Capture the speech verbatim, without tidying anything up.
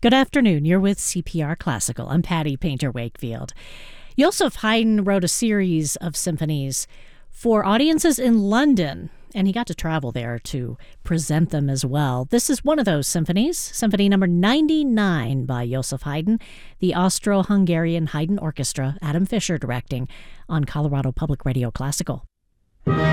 Good afternoon. You're with C P R Classical. I'm Patty Painter Wakefield. Joseph Haydn wrote a series of symphonies for audiences in London, and he got to travel there to present them as well. This is one of those symphonies, Symphony number ninety-nine by Joseph Haydn, the Austro-Hungarian Haydn Orchestra, Adam Fischer directing on Colorado Public Radio Classical.